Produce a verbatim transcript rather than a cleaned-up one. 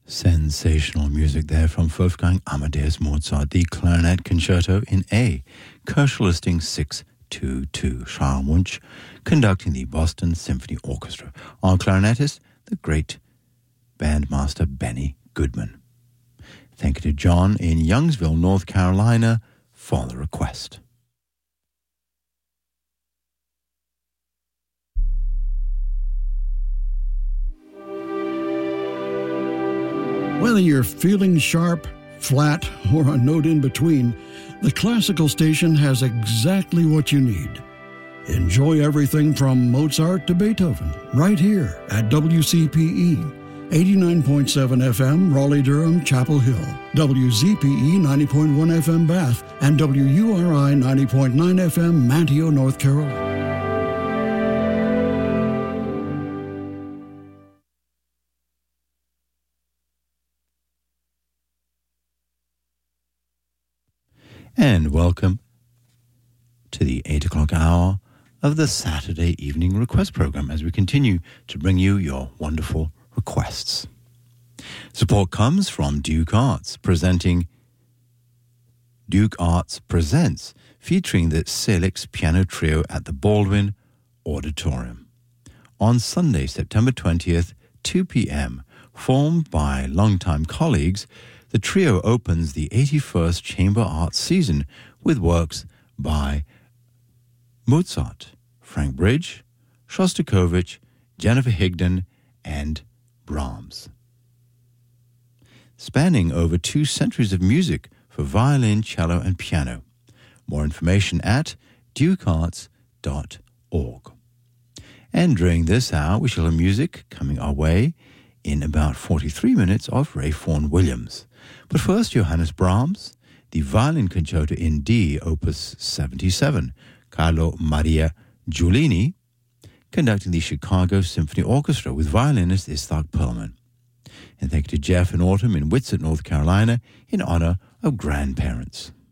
Sensational music there from Wolfgang Amadeus Mozart, the Clarinet Concerto in A, Koelsch Listing six two two. Charles Wunsch conducting the Boston Symphony Orchestra. On clarinetist, the great bandmaster Benny Goodman. Thank you to John in Youngsville, North Carolina, for the request. Whether you're feeling sharp, flat, or a note in between, the Classical Station has exactly what you need. Enjoy everything from Mozart to Beethoven right here at W C P E, eighty-nine point seven F M, Raleigh-Durham, Chapel Hill, W Z P E ninety point one F M, Bath, and W U R I ninety point nine F M, Manteo, North Carolina. And welcome to the eight o'clock hour of the Saturday Evening Request Program as we continue to bring you your wonderful requests. Support comes from Duke Arts, presenting Duke Arts Presents, featuring the Salix Piano Trio at the Baldwin Auditorium. On Sunday, September twentieth, two p.m., formed by longtime colleagues, the trio opens the eighty-first Chamber Arts season with works by Mozart, Frank Bridge, Shostakovich, Jennifer Higdon, and Brahms. Spanning over two centuries of music for violin, cello, and piano. More information at duke arts dot org. And during this hour, we shall have music coming our way in about forty-three minutes of Ray Vaughan Williams. But first, Johannes Brahms, the Violin Concerto in D, Opus seventy-seven, Carlo Maria Giulini, conducting the Chicago Symphony Orchestra with violinist Itzhak Perlman. And thank you to Jeff and Autumn in Whitsett, North Carolina, in honor of grandparents.